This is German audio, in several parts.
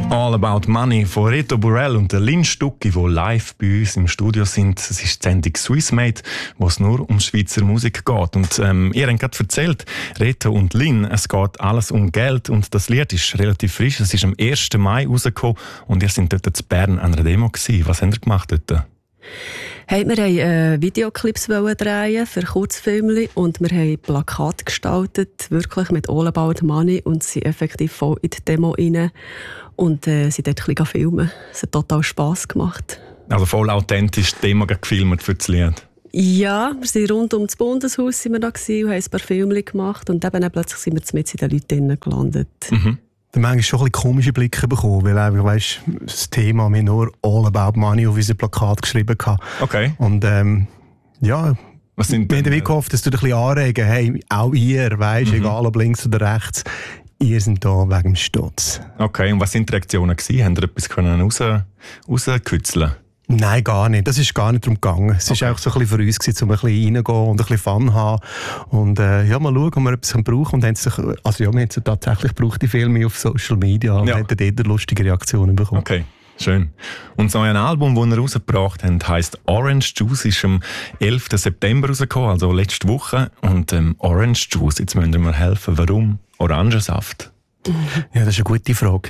All About Money von Reto Burrell und Lynn Stucki, die live bei uns im Studio sind. Es ist die Sendung Swissmade, wo es nur um Schweizer Musik geht. Und ihr habt gerade erzählt, Reto und Lynn, es geht alles um Geld. Und das Lied ist relativ frisch. Es ist am 1. Mai rausgekommen und ihr seid dort in Bern an einer Demo gewesen. Was habt ihr gemacht dort? Hey, wir wollten Videoclips drehen für Kurzfilme und wir haben Plakate gestaltet, wirklich mit All About Money, und sind effektiv voll in die Demo rein und sind dort ein bisschen filmen. Es hat total Spass gemacht. Also voll authentisch die Demo gefilmt für das Lied? Ja, wir sind rund um das Bundeshaus sind wir da gewesen und haben ein paar Filme gemacht und dann plötzlich sind wir mit in den Leuten gelandet. Mhm. Dann manchmal schon ein bisschen komische Blicke bekommen, weil einfach, weißt, das Thema, wir nur All About Money auf unser Plakat geschrieben haben. Okay. Und ja, wir haben wie gehofft, dass du dich ein bisschen anregen, hey, auch ihr, weißt, egal ob links oder rechts, ihr seid da wegen dem Stutz. Okay, und was waren die Reaktionen gewesen? Habt ihr etwas rauskitzeln? Nein, gar nicht. Das ist gar nicht darum gegangen. Es war auch so ein bisschen für uns gewesen, um ein bisschen reingehen und ein bisschen Fun haben. Und ja, mal schauen, ob wir etwas brauchen. Und wir haben sie tatsächlich gebraucht, die Filme auf Social Media. Und haben dort lustige Reaktionen bekommen. Okay, schön. Und so ein Album, das ihr rausgebracht habt, heisst Orange Juice, ist am 11. September rausgekommen, also letzte Woche. Und Orange Juice, jetzt müsst ihr mir helfen. Warum Orangensaft? Ja, das ist eine gute Frage.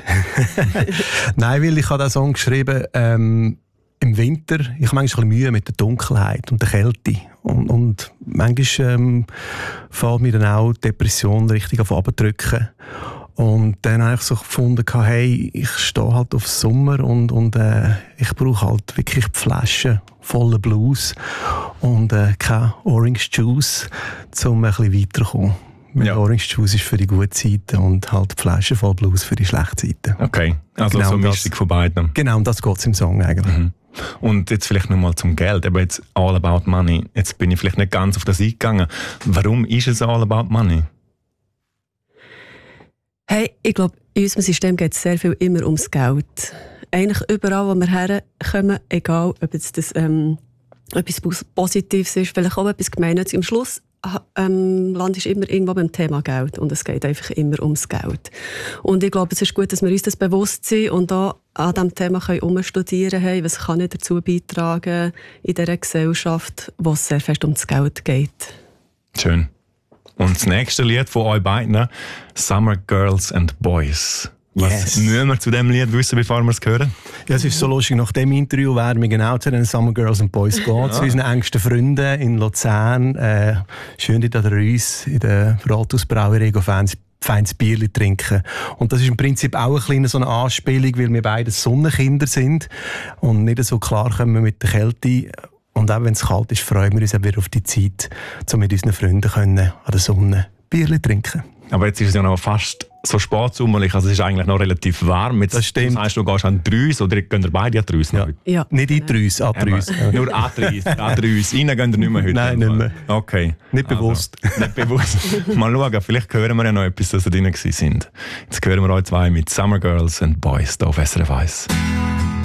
Nein, weil ich habe diesen Song geschrieben, im Winter, ich habe manchmal ein bisschen Mühe mit der Dunkelheit und der Kälte. Und manchmal fällt mir dann auch Depression richtig auf runterzudrücken. Und dann habe ich so gefunden, hey, ich stehe halt auf Sommer und ich brauche halt wirklich die Flaschen voller Blues und kein Orange Juice, um ein bisschen weiterzukommen. Ja. Orange Juice ist für die guten Zeiten und halt die Flasche voll Blues für die schlechten Zeiten. Okay, also genau so eine Mischung von beiden. Genau, um das geht es im Song eigentlich. Mhm. Und jetzt vielleicht nochmal zum Geld, aber jetzt All About Money. Jetzt bin ich vielleicht nicht ganz auf das eingegangen. Warum ist es All About Money? Hey, ich glaube, in unserem System geht es sehr viel immer ums Geld. Eigentlich überall, wo wir herkommen, egal ob jetzt das etwas Positives ist, vielleicht auch etwas Gemeinnütziges. Am Schluss landest du immer irgendwo beim Thema Geld und es geht einfach immer ums Geld. Und ich glaube, es ist gut, dass wir uns das bewusst sind und auch an diesem Thema umstudieren können, was kann ich dazu beitragen in dieser Gesellschaft, wo es sehr fest um das Geld geht. Schön. Und das nächste Lied von euch beiden, Summer Girls and Boys. Was müssen wir zu diesem Lied wissen, bevor wir es hören? Ja, es ist so lustig, nach dem Interview werden wir genau zu den Summer Girls and Boys gehen, zu unseren engsten Freunden in Luzern. Schön dort an der Reuss, in der Rathausbrauerei, feines Bierchen trinken. Und das ist im Prinzip auch eine kleine so eine Anspielung, weil wir beide Sonnenkinder sind und nicht so klar kommen mit der Kälte. Und auch wenn es kalt ist, freuen wir uns auch wieder auf die Zeit, um mit unseren Freunden an der Sonne Bierchen trinken. Aber jetzt ist es ja noch fast so spätsommerlich, also es ist eigentlich noch relativ warm. Jetzt, das stimmt. Das heisst, du gehst an die Reuss oder gehen ihr beide an die Reuss? Ja. Nicht in die Reuss, an die Reuss. Nur an die Reuss. Rein gehen ihr nicht mehr heute? Nein, nicht mehr. Okay. Nicht bewusst. Also, nicht bewusst. Mal schauen, vielleicht hören wir ja noch etwas, dass ihr drin sind. Jetzt hören wir euch zwei mit Summer Girls and Boys hier auf SRF 1.